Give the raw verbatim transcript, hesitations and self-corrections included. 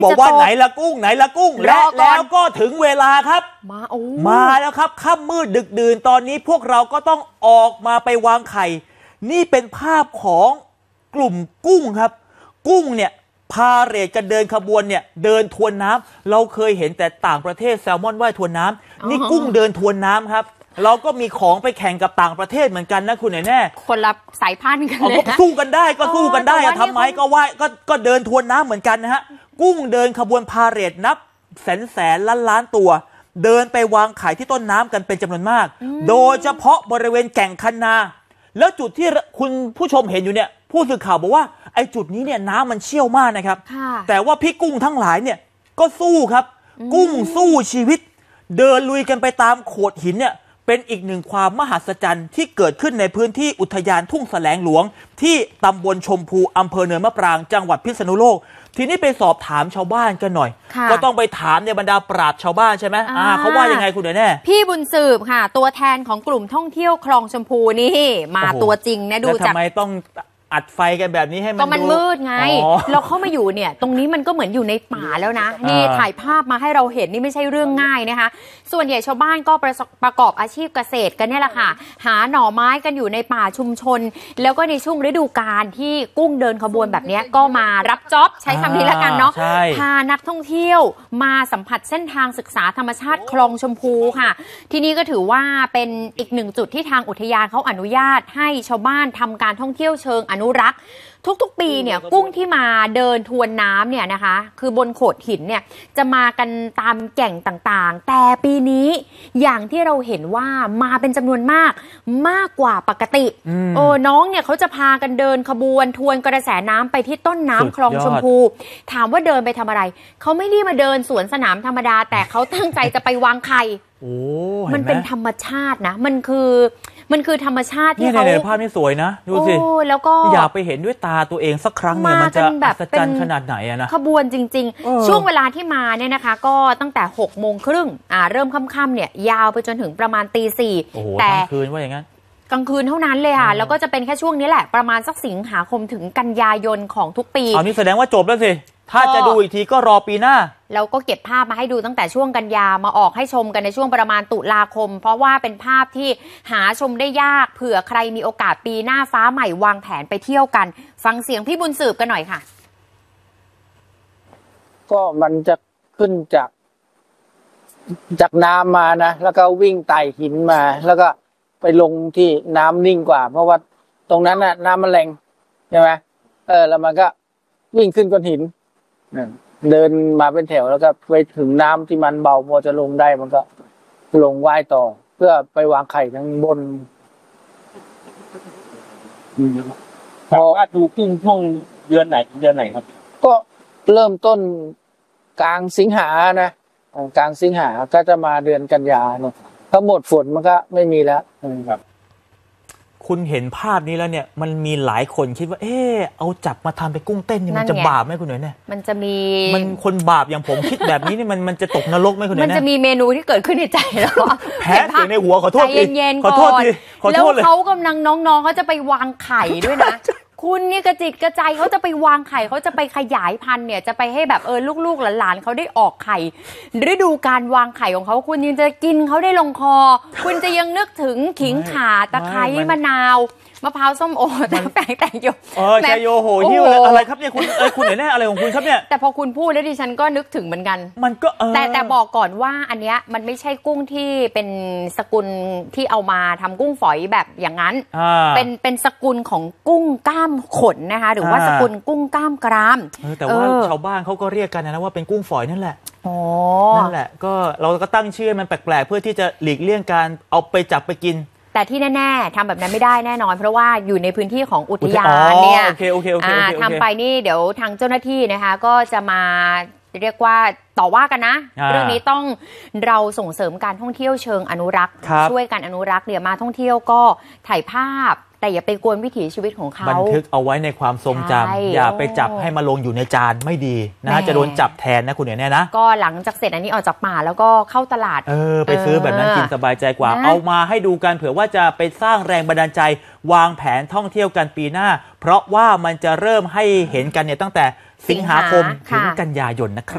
บอกว่าไหนละกุ้งไหนละกุ้งและแล้วก็ถึงเวลาครับมาโอ้มาแล้วครับค่ำมืดดึกดื่นตอนนี้พวกเราก็ต้องออกมาไปวางไข่นี่เป็นภาพของกลุ่มกุ้งครับกุ้งเนี่ยพาเหรดกันเดินขบวนเนี่ยเดินทวนน้ำเราเคยเห็นแต่ต่างประเทศแซลมอนว่ายทวนน้ำนี่กุ้งเดินทวนน้ำครับเราก็มีของไปแข่งกับต่างประเทศเหมือนกันนะคุณแน่คนละสายพันธุ์กันเลยนะสู้กันได้ก็สู้กันได้ทำไมก็ว่ายก็ก็เดินทวนน้ำเหมือนกันนะฮะกุ้งเดินขบวนพาเหรดนับแสนแสนล้านล้านตัวเดินไปวางไข่ที่ต้นน้ำกันเป็นจำนวนมากโดยเฉพาะบริเวณแก่งคันนาแล้วจุดที่คุณผู้ชมเห็นอยู่เนี่ยผู้สื่อข่าวบอกว่าไอ้จุดนี้เนี่ยน้ำมันเชี่ยวมากนะครับแต่ว่าพี่กุ้งทั้งหลายเนี่ยก็สู้ครับกุ้งสู้ชีวิตเดินลุยกันไปตามโขดหินเนี่ยเป็นอีกหนึ่งความมหัศจรรย์ที่เกิดขึ้นในพื้นที่อุทยานทุ่งแสลงหลวงที่ตำบลชมพูอำเภอเนินมะปรางจังหวัดพิษณุโลกทีนี้ไปสอบถามชาวบ้านกันหน่อยก็ต้องไปถามในบรรดาปราชญ์ชาวบ้านใช่ไหมอ่าเขาว่ายังไงคุณเดี๋ยวแน่พี่บุญสืบค่ะตัวแทนของกลุ่มท่องเที่ยวคลองชมพูนี่มาตัวจริงนะดูจากทำไมต้องอัดไฟกันแบบนี้ให้มันก็มันมืดไงเราเข้ามาอยู่เนี่ยตรงนี้มันก็เหมือนอยู่ในป่าแล้วนะนี่ถ่ายภาพมาให้เราเห็นนี่ไม่ใช่เรื่องง่ายนะคะส่วนใหญ่ชาวบ้านก็ประประกอบอาชีพเกษตรกันเนี่ยแหละค่ะหาหน่อไม้กันอยู่ในป่าชุมชนแล้วก็ในช่วงฤดูกาลที่กุ้งเดินขบวนแบบนี้ก็มารับจ็อบใช้คำนี้แล้วกันเนาะพานักท่องเที่ยวมาสัมผัสเส้นทางศึกษาธรรมชาติคลองชมพูค่ะที่นี่ก็ถือว่าเป็นอีกหนึ่งจุดที่ทางอุทยานเขาอนุญาตให้ชาวบ้านทำการท่องเที่ยวเชิงอนุรักษ์ทุกๆปีเนี่ยกุ้งที่มาเดินทวนน้ำเนี่ยนะคะคือบนโขดหินเนี่ยจะมากันตามแก่งต่างๆแต่ปีนี้อย่างที่เราเห็นว่ามาเป็นจำนวนมากมากกว่าปกติโอ้น้องเนี่ยเขาจะพากันเดินขบวนทวนกระแสน้ำไปที่ต้นน้ำคลองชมพูถามว่าเดินไปทำอะไรเขาไม่ได้มาเดินสวนสนามธรรมดาแต่เขาตั้งใจจะไปวางไข่มันเป็นธรรมชาตินะมันคือมันคือธรรมชาติที่เขาในภาพนี้สวยนะดูสิแล้วก็อยากไปเห็นด้วยตาตัวเองสักครั้งเนี่ยมันจะอัศจรรย์ขนาดไหนอะนะขบวนจริงๆช่วงเวลาที่มาเนี่ยนะคะก็ตั้งแต่หกโมงครึ่งอ่าเริ่มค่ำๆเนี่ยยาวไปจนถึงประมาณตีสี่แต่กลางคืนว่าอย่างนั้นกลางคืนเท่านั้นเลยค่ะแล้วก็จะเป็นแค่ช่วงนี้แหละประมาณสักสิงหาคมถึงกันยายนของทุกปีเอานี่แสดงว่าจบแล้วสิถ้าจะดูอีกทีก็รอปีหน้าแล้วก็เก็บภาพมาให้ดูตั้งแต่ช่วงกันยามาออกให้ชมกันในช่วงประมาณตุลาคมเพราะว่าเป็นภาพที่หาชมได้ยากเผื่อใครมีโอกาสปีหน้าฟ้าใหม่วางแผนไปเที่ยวกันฟังเสียงพี่บุญสืบกันหน่อยค่ะก็มันจะขึ้นจากจากน้ำมานะแล้วก็วิ่งไต่หินมาแล้วก็ไปลงที่น้ำนิ่งกว่าเพราะว่าตรงนั้นน่ะน้ำมันแรงใช่ไหมเออแล้วมันก็วิ่งขึ้นก้อนหินเดินมาเป็นแถวแล้วก็ไปถึงน้ำที่มันเบาพอจะลงได้มันก็ลงว่ายต่อเพื่อไปวางไข่ทั้งบนพอว่าดูขึ้นช่วงเดือนไหนเดือนไหนครับก็เริ่มต้นกลางสิงหานะกลางสิงหาก็จะมาเดือนกันยาเนี่ยถ้าหมดฝนมันก็ไม่มีแล้วครับคุณเห็นภาพนี้แล้วเนี่ยมันมีหลายคนคิดว่าเออเอาจับมาทำไปกุ้งเต้นนี่มันจะบาปไหมคุณหน่อยเนี่ยมันจะมีมันคนบาปอย่างผมคิดแบบนี้นี่มันมันจะตกนรกไหมคุณหน่อยมันจะมีเมนูที่เกิดขึ้นในใจแล้วแพ้เสียงในหัวขอโทษทีเย็นๆก่อนแล้วเขากำลังน้องๆเขาจะไปวางไข่ด้วยนะคุณนี่กระจิตกระใจเขาจะไปวางไข่เขาจะไปขยายพันธุ์เนี่ยจะไปให้แบบเออลูกๆหลานๆเขาได้ออกไข่ฤดูการวางไข่ของเขาคุณยังจะกินเขาได้ลงคอคุณจะยังนึกถึงขิงข่าตะไคร้มะนาวมะพร้าวส้มโอแต่แปลงแต่งโยเออใจโยโหหิ้วอะไรครับเนี่ยคุณเออคุณเห็นแน่อะไรของคุณครับเนี่ยแต่พอคุณพูดแล้วดิฉันก็นึกถึงเหมือนกันมันก็แต่แต่บอกก่อนว่าอันเนี้ยมันไม่ใช่กุ้งที่เป็นสกุลที่เอามาทำกุ้งฝอยแบบอย่างนั้นเป็นเป็นสกุลของกุ้งกล้ามขนนะคะหรือว่าสกุลกุ้งกล้ามกรามแต่ว่าชาวบ้านเขาก็เรียกกันนะว่าเป็นกุ้งฝอยนั่นแหละนั่นแหละก็เราก็ตั้งชื่อมันแปลกๆเพื่อที่จะหลีกเลี่ยงการเอาไปจับไปกินแต่ที่แน่ๆทำแบบนั้นไม่ได้แน่นอนเพราะว่าอยู่ในพื้นที่ของอุทยานเนี่ยทำไปนี่เดี๋ยวทางเจ้าหน้าที่นะคะก็จะมาเรียกว่าต่อว่ากันนะเรื่องนี้ต้องเราส่งเสริมการท่องเที่ยวเชิงอนุรักษ์ช่วยกันอนุรักษ์เนี่ยมาท่องเที่ยวก็ถ่ายภาพแต่อย่าไปกวนวิถีชีวิตของเขาบันทึกเอาไว้ในความทรงจำอย่าไปจับให้มาลงอยู่ในจานไม่ดีนะจะโดนจับแทนนะคุณเนี่ยนะก็หลังจากเสร็จอันนี้ออกจากป่าแล้วก็เข้าตลาดเออไปซื้อแบบนั้นกินสบายใจกว่าเอามาให้ดูกันเผื่อว่าจะไปสร้างแรงบันดาลใจวางแผนท่องเที่ยวกันปีหน้าเพราะว่ามันจะเริ่มให้เห็นกันเนี่ยตั้งแต่สิงหาคมถึงกันยายนนะครับ